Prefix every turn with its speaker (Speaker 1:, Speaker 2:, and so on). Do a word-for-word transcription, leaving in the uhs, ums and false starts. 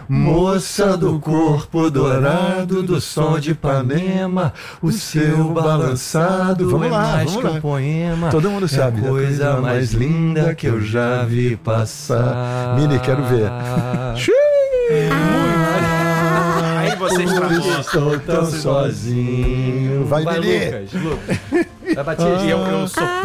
Speaker 1: Moça do corpo dourado, do som de Ipanema, o seu balançado
Speaker 2: Vamos
Speaker 1: é
Speaker 2: lá,
Speaker 1: mais
Speaker 2: vamos
Speaker 1: que um
Speaker 2: lá.
Speaker 1: poema.
Speaker 2: Todo mundo sabe.
Speaker 1: É a coisa mais linda que eu já vi passar.
Speaker 2: Mini, quero ver.
Speaker 3: Aí você estragou.
Speaker 1: Estou tão sozinho.
Speaker 2: Vai,
Speaker 1: Vai,
Speaker 2: Mini.
Speaker 1: Lucas, Lucas. Vai bater.
Speaker 3: E eu, eu sou